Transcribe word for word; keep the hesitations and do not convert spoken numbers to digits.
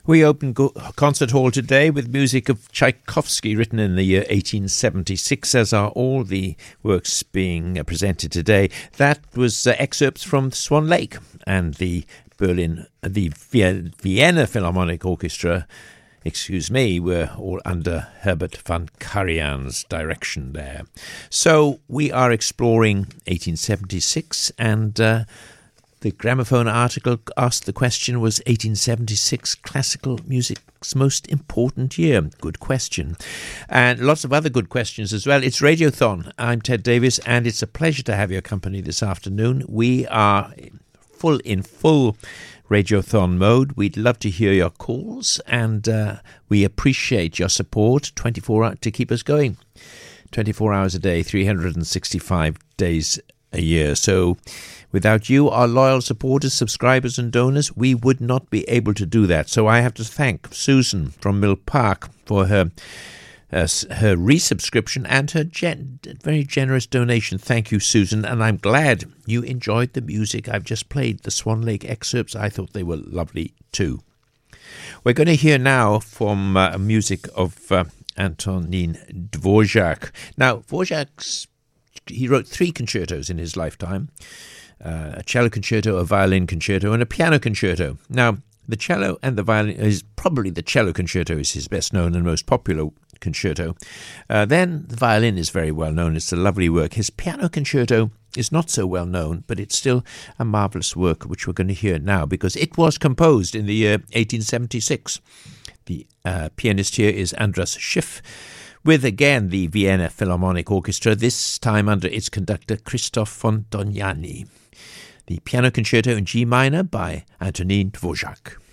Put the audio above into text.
We open Go- Concert Hall today with music of Tchaikovsky, written in the year eighteen seventy-six, as are all the works being uh, presented today. That was uh, excerpts from Swan Lake and the Berlin, uh, the Vie- Vienna Philharmonic Orchestra, excuse me, were all under Herbert von Karajan's direction there. So we are exploring eighteen seventy-six, and uh, the Gramophone article asked the question, was eighteen seventy-six classical music's most important year? Good question. And lots of other good questions as well. It's Radiothon. I'm Ted Davis, and it's a pleasure to have your company this afternoon. We are full in full Radiothon mode. We'd love to hear your calls, and uh, we appreciate your support twenty-four hours to keep us going. twenty-four hours a day, three hundred sixty-five days a year. So without you, our loyal supporters, subscribers and donors, we would not be able to do that. So I have to thank Susan from Mill Park for her uh, her resubscription and her gen- very generous donation. Thank you, Susan, and I'm glad you enjoyed the music I've just played, the Swan Lake excerpts. I thought they were lovely too. We're going to hear now from uh, music of uh, Antonin Dvorak. Now, Dvorak's he wrote three concertos in his lifetime. Uh, a cello concerto, a violin concerto, and a piano concerto. Now, the cello and the violin is probably the cello concerto is his best known and most popular concerto. Uh, then the violin is very well known. It's a lovely work. His piano concerto is not so well known, but it's still a marvelous work, which we're going to hear now because it was composed in the year eighteen seventy-six. The uh, pianist here is Andras Schiff, with again the Vienna Philharmonic Orchestra, this time under its conductor Christoph von Dohnanyi. The piano concerto in G minor by Antonin Dvorak.